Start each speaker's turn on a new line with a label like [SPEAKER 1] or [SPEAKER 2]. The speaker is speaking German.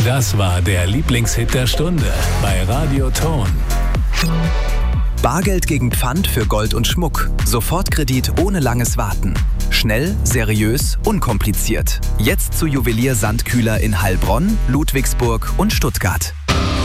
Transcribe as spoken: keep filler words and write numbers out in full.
[SPEAKER 1] Das war der Lieblingshit der Stunde bei Radio Ton.
[SPEAKER 2] Bargeld gegen Pfand für Gold und Schmuck. Sofortkredit ohne langes Warten. Schnell, seriös, unkompliziert. Jetzt zu Juwelier Sandkühler in Heilbronn, Ludwigsburg und Stuttgart.